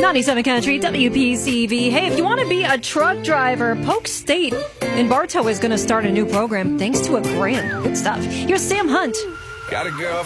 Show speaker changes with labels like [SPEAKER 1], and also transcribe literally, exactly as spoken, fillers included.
[SPEAKER 1] ninety-seven Country, W P C V. Hey, if you want to be a truck driver, Polk State in Bartow is going to start a new program thanks to a grant. Good stuff. Here's Sam Hunt.
[SPEAKER 2] Got a girl.